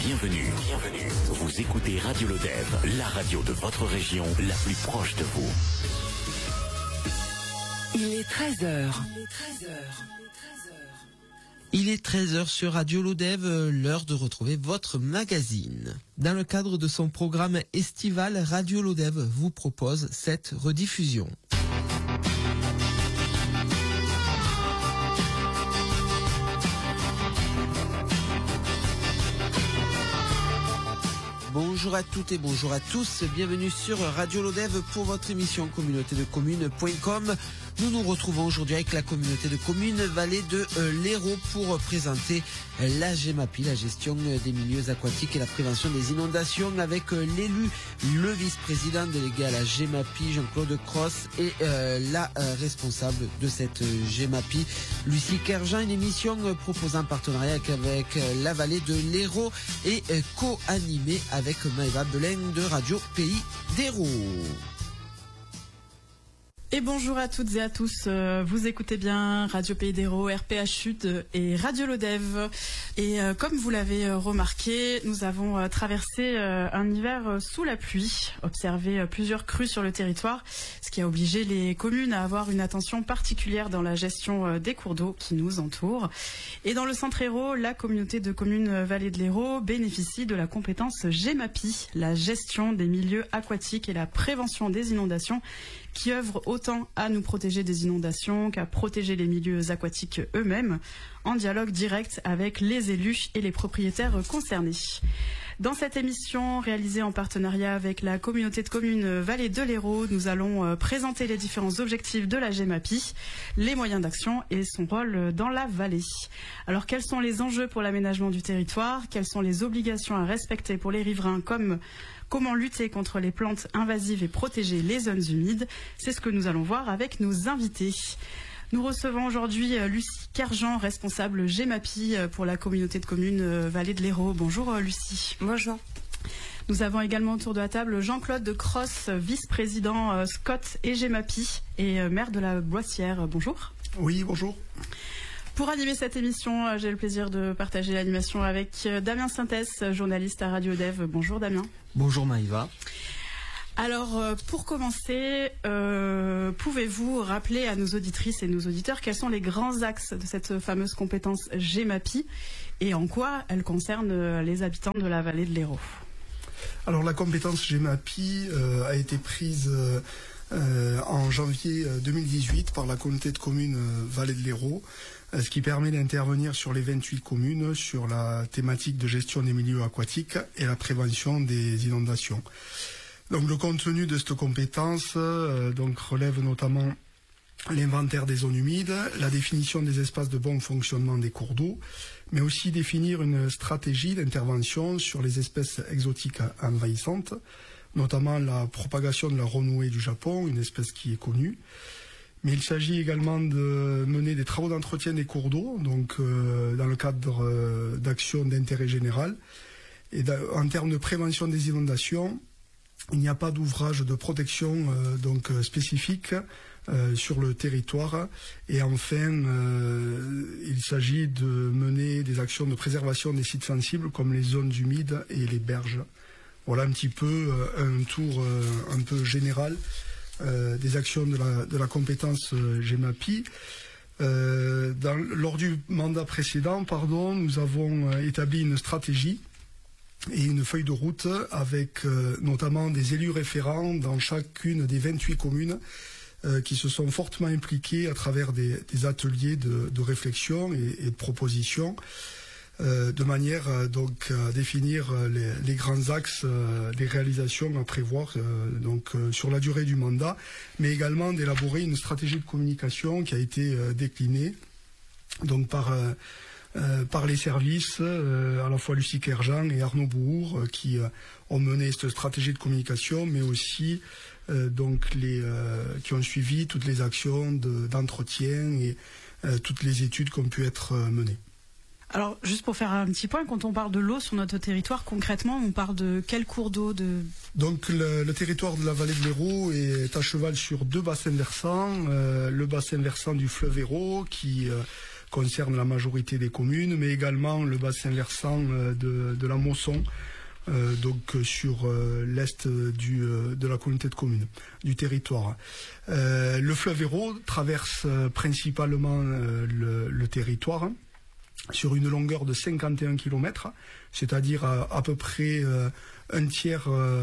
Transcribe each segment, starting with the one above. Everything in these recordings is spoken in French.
Bienvenue. Vous écoutez Radio Lodève, la radio de votre région, la plus proche de vous. Il est 13h. Il est 13h sur Radio Lodève, l'heure de retrouver votre magazine. Dans le cadre de son programme estival, Radio Lodève vous propose cette rediffusion. Bonjour à toutes et bonjour à tous, bienvenue sur Radio Lodève pour votre émission communauté de communes.com. Nous nous retrouvons aujourd'hui avec la communauté de communes Vallée de l'Hérault pour présenter la GEMAPI, la gestion des milieux aquatiques et la prévention des inondations, avec l'élu, le vice-président délégué à la GEMAPI, Jean-Claude Cross, et la responsable de cette GEMAPI, Lucie Kerjean. Une émission proposée en partenariat avec la Vallée de l'Hérault et co-animée avec Maëva Belin de Radio Pays d'Hérault. Et bonjour à toutes et à tous, vous écoutez bien Radio Pays d'Hérault, RPH Sud et Radio Lodève. Et comme vous l'avez remarqué, nous avons traversé un hiver sous la pluie, observé plusieurs crues sur le territoire, ce qui a obligé les communes à avoir une attention particulière dans la gestion des cours d'eau qui nous entourent. Et dans le centre Hérault, la communauté de communes Vallée de l'Hérault bénéficie de la compétence GEMAPI, la gestion des milieux aquatiques et la prévention des inondations, qui œuvre autant à nous protéger des inondations qu'à protéger les milieux aquatiques eux-mêmes, en dialogue direct avec les élus et les propriétaires concernés. Dans cette émission réalisée en partenariat avec la communauté de communes Vallée de l'Hérault, nous allons présenter les différents objectifs de la GEMAPI, les moyens d'action et son rôle dans la vallée. Alors quels sont les enjeux pour l'aménagement du territoire? Quelles sont les obligations à respecter pour les riverains, comme comment lutter contre les plantes invasives et protéger les zones humides? C'est ce que nous allons voir avec nos invités. Nous recevons aujourd'hui Lucie Kerjean, responsable GEMAPI pour la communauté de communes Vallée de l'Hérault. Bonjour Lucie. Bonjour. Nous avons également autour de la table Jean-Claude Cross, vice-président Scott et GEMAPI et maire de la Boissière. Bonjour. Oui, bonjour. Pour animer cette émission, j'ai le plaisir de partager l'animation avec Damien Sintès, journaliste à Radio Lodève. Bonjour Damien. Bonjour Maëva. Alors, pour commencer, pouvez-vous rappeler à nos auditrices et nos auditeurs quels sont les grands axes de cette fameuse compétence GEMAPI et en quoi elle concerne les habitants de la Vallée de l'Hérault? Alors, la compétence GEMAPI a été prise en janvier 2018 par la communauté de communes Vallée de l'Hérault, ce qui permet d'intervenir sur les 28 communes sur la thématique de gestion des milieux aquatiques et la prévention des inondations. Donc le contenu de cette compétence relève notamment l'inventaire des zones humides, la définition des espaces de bon fonctionnement des cours d'eau, mais aussi définir une stratégie d'intervention sur les espèces exotiques envahissantes, notamment la propagation de la renouée du Japon, une espèce qui est connue. Mais il s'agit également de mener des travaux d'entretien des cours d'eau, dans le cadre d'actions d'intérêt général. Et en termes de prévention des inondations, il n'y a pas d'ouvrage de protection spécifique sur le territoire. Et enfin, il s'agit de mener des actions de préservation des sites sensibles comme les zones humides et les berges. Voilà un petit peu un tour un peu général des actions de la compétence GEMAPI. Lors du mandat précédent, nous avons établi une stratégie et une feuille de route avec notamment des élus référents dans chacune des 28 communes qui se sont fortement impliqués à travers des ateliers de réflexion et de propositions de manière à définir les grands axes des réalisations à prévoir sur la durée du mandat, mais également d'élaborer une stratégie de communication qui a été déclinée par les services, à la fois Lucie Kerjean et Arnaud Bourg, qui ont mené cette stratégie de communication, mais aussi qui ont suivi toutes les actions d'entretien et toutes les études qui ont pu être menées. Alors, juste pour faire un petit point, quand on parle de l'eau sur notre territoire, concrètement, on parle de quel cours d'eau Donc, le territoire de la Vallée de l'Hérault est à cheval sur deux bassins versants. Le bassin versant du fleuve Hérault, qui concerne la majorité des communes, mais également le bassin versant de la Mosson, donc sur l'est de la communauté de communes, du territoire. Le fleuve Hérault traverse principalement le territoire sur une longueur de 51 km, c'est-à-dire à peu près un tiers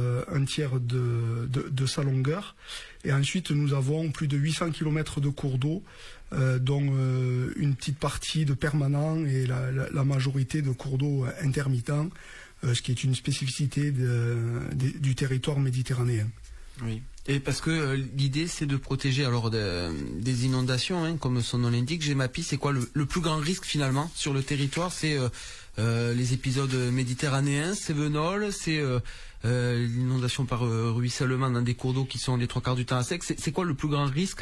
de sa longueur. Et ensuite, nous avons plus de 800 km de cours d'eau, dont une petite partie de permanents et la majorité de cours d'eau intermittents, ce qui est une spécificité du territoire méditerranéen. Oui. Et parce que l'idée c'est de protéger alors des inondations, hein, comme son nom l'indique. Gemapi, c'est quoi le plus grand risque finalement sur le territoire? C'est les épisodes méditerranéens, Cévenol, c'est l'inondation par ruissellement dans des cours d'eau qui sont les 3/4 du temps à sec. C'est quoi le plus grand risque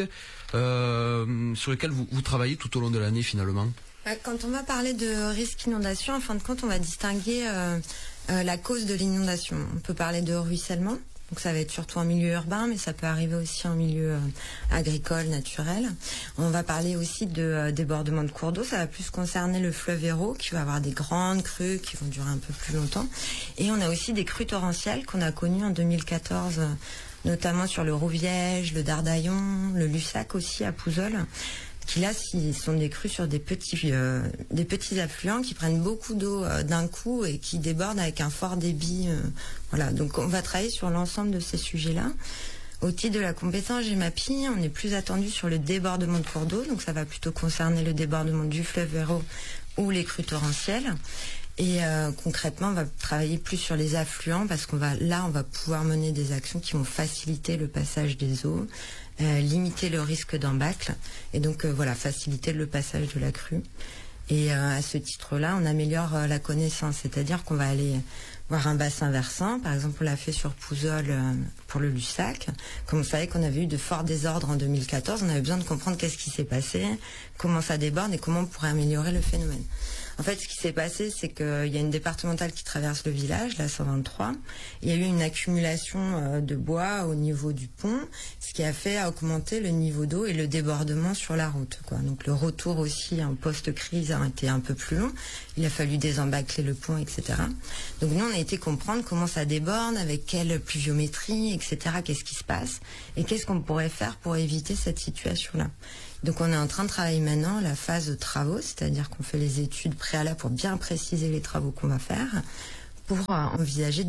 sur lequel vous travaillez tout au long de l'année finalement? Quand on va parler de risque inondation, en fin de compte, on va distinguer la cause de l'inondation. On peut parler de ruissellement. Donc ça va être surtout en milieu urbain, mais ça peut arriver aussi en milieu agricole, naturel. On va parler aussi de débordement de cours d'eau. Ça va plus concerner le fleuve Hérault, qui va avoir des grandes crues qui vont durer un peu plus longtemps. Et on a aussi des crues torrentielles qu'on a connues en 2014, notamment sur le Rouviège, le Dardaillon, le Lussac aussi à Pouzols, qui là sont des crues sur des petits affluents qui prennent beaucoup d'eau d'un coup et qui débordent avec un fort débit. Voilà, donc on va travailler sur l'ensemble de ces sujets-là. Au titre de la compétence Gemapi, on est plus attendu sur le débordement de cours d'eau, donc ça va plutôt concerner le débordement du fleuve Hérault ou les crues torrentielles. Et concrètement, on va travailler plus sur les affluents parce on va pouvoir mener des actions qui vont faciliter le passage des eaux, limiter le risque d'embâcle et donc faciliter le passage de la crue. Et à ce titre-là, on améliore la connaissance, c'est-à-dire qu'on va aller voir un bassin versant. Par exemple, on l'a fait sur Pouzols pour le Lussac. Comme vous savez qu'on avait eu de forts désordres en 2014, on avait besoin de comprendre qu'est-ce qui s'est passé, comment ça déborde et comment on pourrait améliorer le phénomène. En fait, ce qui s'est passé, c'est qu'il y a une départementale qui traverse le village, la 123. Il y a eu une accumulation de bois au niveau du pont, ce qui a fait augmenter le niveau d'eau et le débordement sur la route, quoi. Donc le retour aussi en post-crise a été un peu plus long. Il a fallu désembâcler le pont, etc. Donc nous, on a été comprendre comment ça déborde, avec quelle pluviométrie, etc. Qu'est-ce qui se passe et qu'est-ce qu'on pourrait faire pour éviter cette situation-là. Donc on est en train de travailler maintenant la phase de travaux, c'est-à-dire qu'on fait les études préalables pour bien préciser les travaux qu'on va faire, pour envisager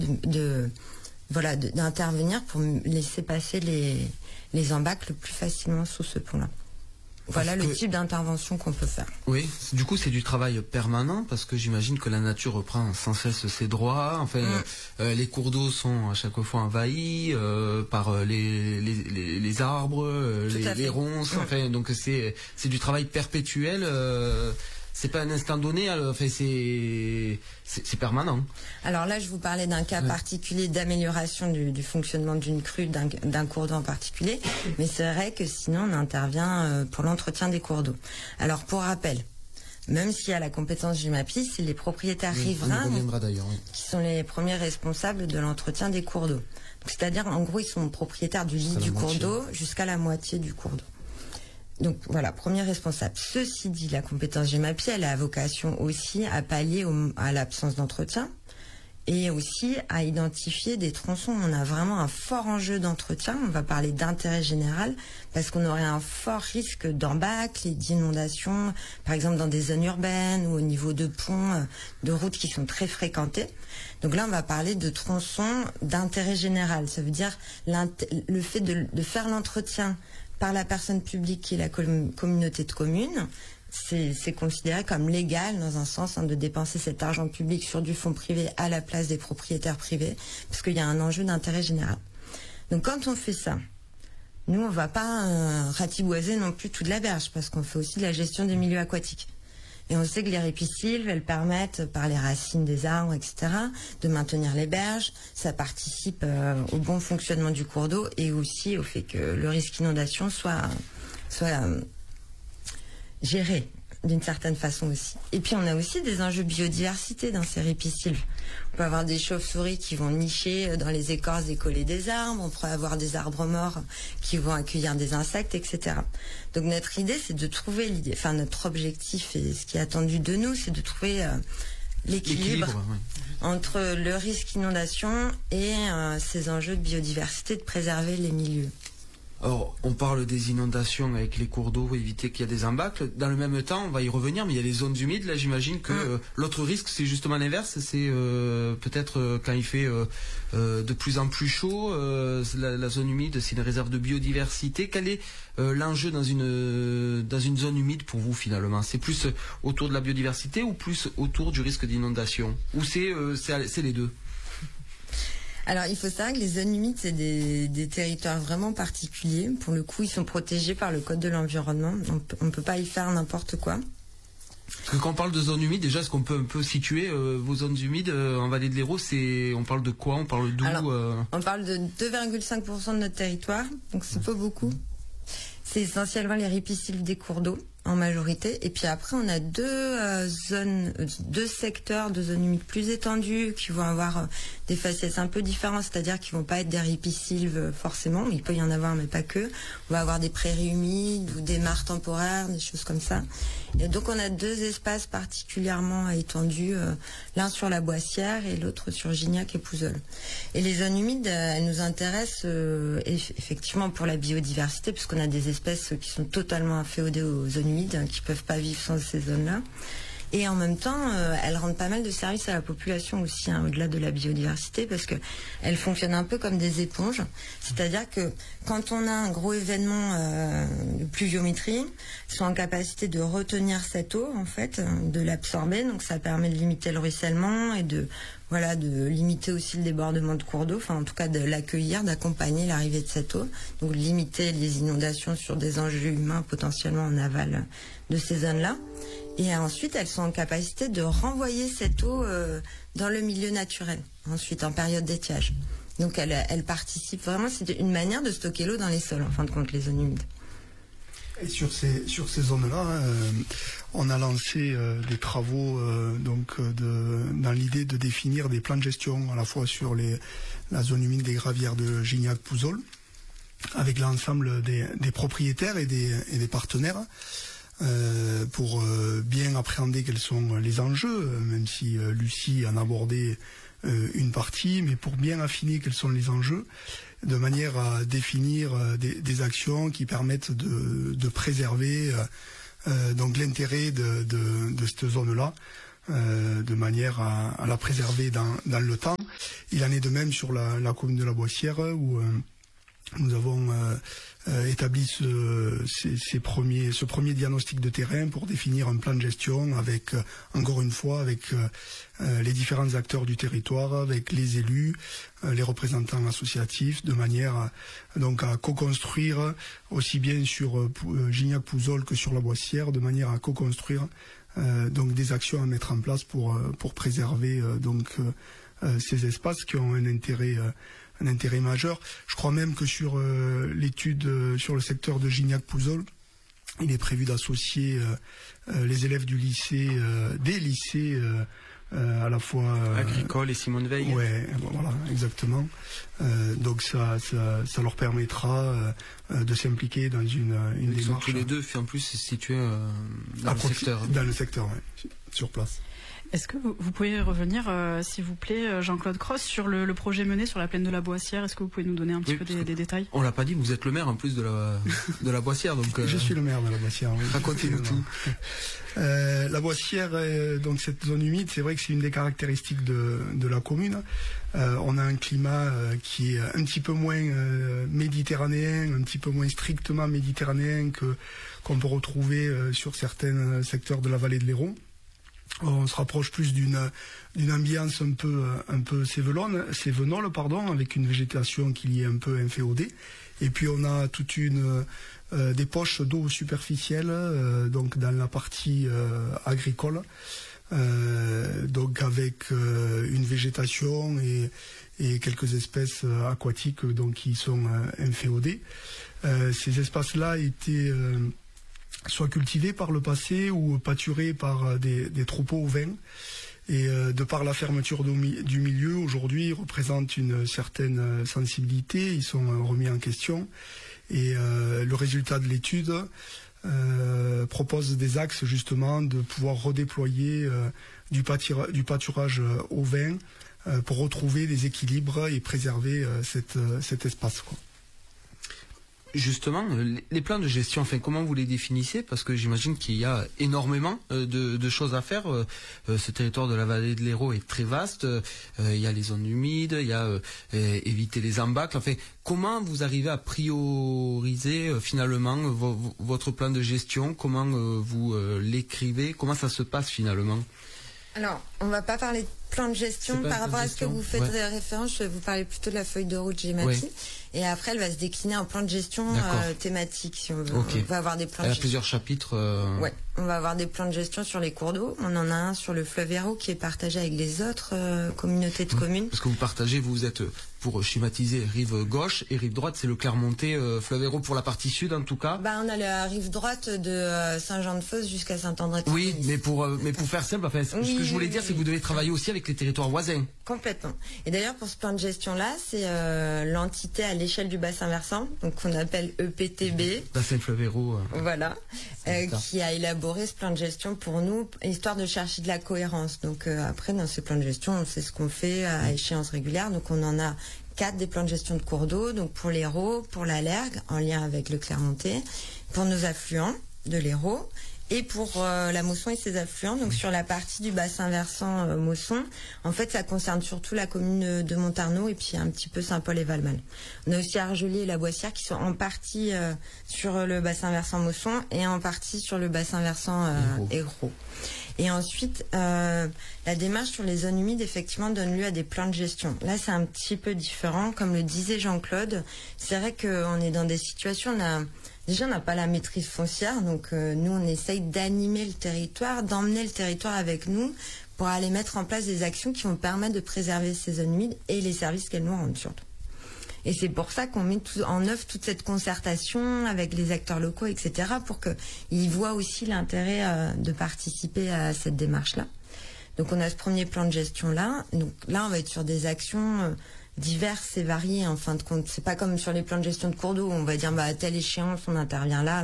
d'intervenir pour laisser passer les embâcles plus facilement sous ce pont-là. Voilà le type d'intervention qu'on peut faire. Oui, du coup c'est du travail permanent parce que j'imagine que la nature reprend sans cesse ses droits. Enfin, les cours d'eau sont à chaque fois envahis par les arbres, les ronces. Enfin, donc c'est du travail perpétuel. C'est pas un instant donné, enfin c'est permanent. Alors là, je vous parlais d'un cas particulier d'amélioration du fonctionnement d'une crue, d'un cours d'eau en particulier, mais c'est vrai que sinon on intervient pour l'entretien des cours d'eau. Alors pour rappel, même s'il y a la compétence Gemapi, c'est les propriétaires riverains qui sont les premiers responsables de l'entretien des cours d'eau. C'est-à-dire, en gros, ils sont propriétaires du lit du cours d'eau jusqu'à la moitié du cours d'eau. Donc voilà, premier responsable. Ceci dit, la compétence Gemapi, elle a vocation aussi à pallier à l'absence d'entretien et aussi à identifier des tronçons où on a vraiment un fort enjeu d'entretien. On va parler d'intérêt général parce qu'on aurait un fort risque d'embâcle et d'inondation, par exemple dans des zones urbaines ou au niveau de ponts, de routes qui sont très fréquentées. Donc là, on va parler de tronçons d'intérêt général. Ça veut dire le fait de faire l'entretien par la personne publique qui est la communauté de communes, c'est considéré comme légal dans un sens de dépenser cet argent public sur du fonds privé à la place des propriétaires privés, parce qu'il y a un enjeu d'intérêt général. Donc quand on fait ça, nous on va pas ratiboiser non plus toute la berge, parce qu'on fait aussi de la gestion des milieux aquatiques. Et on sait que les ripisylves, elles permettent, par les racines des arbres, etc., de maintenir les berges. Ça participe au bon fonctionnement du cours d'eau et aussi au fait que le risque d'inondation soit géré. d'une certaine façon aussi. Et puis on a aussi des enjeux biodiversité dans ces ripisylves. On peut avoir des chauves-souris qui vont nicher dans les écorces décollées des arbres, on pourrait avoir des arbres morts qui vont accueillir des insectes, etc. Donc notre idée, c'est de trouver notre objectif et ce qui est attendu de nous, c'est de trouver l'équilibre entre le risque inondation et ces enjeux de biodiversité, de préserver les milieux. Alors, on parle des inondations avec les cours d'eau, éviter qu'il y ait des embâcles. Dans le même temps, on va y revenir, mais il y a les zones humides. Là, j'imagine que l'autre risque, c'est justement l'inverse. C'est peut-être quand il fait de plus en plus chaud, la zone humide, c'est une réserve de biodiversité. Quel est l'enjeu dans une zone humide pour vous, finalement? C'est plus autour de la biodiversité ou plus autour du risque d'inondation? Ou c'est les deux? Alors, il faut savoir que les zones humides, c'est des territoires vraiment particuliers. Pour le coup, ils sont protégés par le Code de l'environnement. On ne peut pas y faire n'importe quoi. Parce que quand on parle de zones humides, déjà, est-ce qu'on peut un peu situer vos zones humides en Vallée de l'Hérault? On parle de quoi? On parle d'où? On parle de 2,5% de notre territoire, donc c'est pas beaucoup. C'est essentiellement les ripisylves des cours d'eau, en majorité. Et puis après, on a deux secteurs de zones humides plus étendues qui vont avoir des faciès un peu différents, c'est-à-dire qui vont pas être des ripisylves forcément, il peut y en avoir, mais pas que. On va avoir des prairies humides ou des mares temporaires, des choses comme ça. Et donc, on a deux espaces particulièrement étendus, l'un sur la Boissière et l'autre sur Gignac et Pouzols. Et les zones humides, elles nous intéressent effectivement pour la biodiversité, puisqu'on a des espèces qui sont totalement inféodées aux zones humides, qui peuvent pas vivre sans ces zones-là. Et en même temps, elles rendent pas mal de services à la population aussi, au-delà de la biodiversité, parce que elles fonctionnent un peu comme des éponges. C'est-à-dire que quand on a un gros événement de pluviométrie, elles sont en capacité de retenir cette eau, en fait, de l'absorber. Donc ça permet de limiter le ruissellement et de limiter aussi le débordement de cours d'eau, enfin en tout cas de l'accueillir, d'accompagner l'arrivée de cette eau. Donc limiter les inondations sur des enjeux humains potentiellement en aval de ces zones-là. Et ensuite, elles sont en capacité de renvoyer cette eau dans le milieu naturel, ensuite en période d'étiage. Donc elles participent vraiment, c'est une manière de stocker l'eau dans les sols, en fin de compte, les zones humides. Et sur ces zones-là, on a lancé des travaux dans l'idée de définir des plans de gestion à la fois sur la zone humide des gravières de Gignac-Pouzols, avec l'ensemble des propriétaires et des partenaires, pour bien appréhender quels sont les enjeux, même si Lucie en abordait une partie, mais pour bien affiner quels sont les enjeux, de manière à définir des actions qui permettent de préserver donc l'intérêt de cette zone-là, de manière à la préserver dans le temps. Il en est de même sur la commune de la Boissière, où nous avons établi ce premier diagnostic de terrain pour définir un plan de gestion avec, encore une fois, avec les différents acteurs du territoire, avec les élus, les représentants associatifs, de manière à co-construire aussi bien sur Gignac-Pouzols que sur la Boissière, de manière à co-construire donc des actions à mettre en place pour préserver ces espaces qui ont un intérêt majeur. Je crois même que sur l'étude sur le secteur de Gignac-Pouzols, il est prévu d'associer les élèves des lycées à la fois agricole et Simone Veil. Ouais, voilà, exactement. Donc ça leur permettra de s'impliquer dans une démarche. Tous les deux, en plus, situés dans le secteur. Dans le secteur, ouais, sur place. Est-ce que vous pouvez revenir, s'il vous plaît, Jean-Claude Cross, sur le projet mené sur la plaine de la Boissière? Est-ce que vous pouvez nous donner un petit peu des détails? On l'a pas dit, vous êtes le maire en plus de la Boissière. Donc, je suis le maire de la Boissière. Oui, racontez-nous tout. La Boissière, donc cette zone humide, c'est vrai que c'est une des caractéristiques de la commune. On a un climat qui est un petit peu moins méditerranéen, un petit peu moins strictement méditerranéen qu'on peut retrouver sur certains secteurs de la vallée de l'Hérault. On se rapproche plus d'une ambiance un peu cévenole, avec une végétation qui y est un peu inféodée. Et puis on a toute des poches d'eau superficielle, donc dans la partie agricole, donc avec une végétation et quelques espèces aquatiques donc qui sont inféodées. Ces espaces-là étaient soit cultivés par le passé ou pâturés par des troupeaux ovins. Et de par la fermeture du milieu, aujourd'hui, ils représentent une certaine sensibilité, ils sont remis en question. Et le résultat de l'étude propose des axes justement de pouvoir redéployer du pâturage ovin pour retrouver des équilibres et préserver cet espace, quoi. Justement, les plans de gestion, enfin, comment vous les définissez? Parce que j'imagine qu'il y a énormément de choses à faire. Ce territoire de la vallée de l'Hérault est très vaste. Il y a les zones humides, il y a éviter les embâcles. Enfin, comment vous arrivez à prioriser finalement votre plan de gestion? Comment vous l'écrivez? Comment ça se passe finalement? Alors, on va pas parler de plan de gestion par rapport à ce que vous faites référence. Je vais vous parler plutôt de la feuille de route GEMAPI. Ouais. Et après, elle va se décliner en plan de gestion thématique, si on veut. Okay. On va avoir des plans. Elle a plusieurs chapitres. Ouais, on va avoir des plans de gestion sur les cours d'eau. On en a un sur le fleuve Hérault qui est partagé avec les autres communautés de communes. Parce que vous partagez, vous êtes, pour schématiser, rive gauche et rive droite, c'est le Clermontais, fleuve Hérault pour la partie sud en tout cas. Bah, on a la rive droite de Saint-Jean-de-Fosse jusqu'à Saint-André. Oui, mais pour faire simple, enfin, ce que je voulais dire, c'est que vous devez travailler aussi avec les territoires voisins. Complètement. Et d'ailleurs, pour ce plan de gestion-là, c'est l'entité à l'échelle du bassin versant, donc qu'on appelle EPTB. Bassin fleuve Hérault. Voilà, qui a élaboré ce plan de gestion pour nous, histoire de chercher de la cohérence. Donc après, dans ce plan de gestion, on sait ce qu'on fait à échéance régulière. Donc on en a 4 des plans de gestion de cours d'eau, donc pour l'Hérault, pour la Lergue, en lien avec le Clermontais, pour nos affluents de l'Hérault, et pour la Mosson et ses affluents. Donc sur la partie du bassin versant Mosson, en fait ça concerne surtout la commune de Montarnot et puis un petit peu Saint-Paul et Valmal. On a aussi Argelier et la Boissière qui sont en partie sur le bassin versant Mosson et en partie sur le bassin versant Hérault. Et ensuite, la démarche sur les zones humides, effectivement, donne lieu à des plans de gestion. Là, c'est un petit peu différent. Comme le disait Jean-Claude, c'est vrai qu'on est dans des situations, déjà, on n'a pas la maîtrise foncière. Donc, nous, on essaye d'animer le territoire, d'emmener le territoire avec nous pour aller mettre en place des actions qui vont permettre de préserver ces zones humides et les services qu'elles nous rendent surtout. Et c'est pour ça qu'on met en œuvre toute cette concertation avec les acteurs locaux, etc., pour qu'ils voient aussi l'intérêt de participer à cette démarche-là. Donc on a ce premier plan de gestion-là. Donc là, on va être sur des actions diverses et variées, en fin de compte. C'est pas comme sur les plans de gestion de cours d'eau où on va dire, bah, à telle échéance, on intervient là.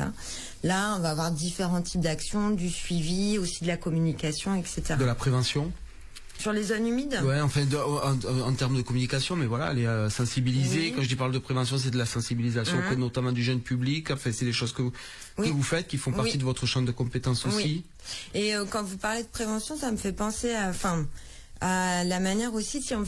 Là, on va avoir différents types d'actions, du suivi, aussi de la communication, etc. De la prévention? Sur les zones humides? Ouais, enfin, en termes de communication, mais voilà, elle est sensibilisée. Oui. Quand je dis parle de prévention, c'est de la sensibilisation, notamment du jeune public. Enfin, c'est des choses que vous faites, qui font partie de votre champ de compétences aussi. Et quand vous parlez de prévention, ça me fait penser à la manière aussi, si on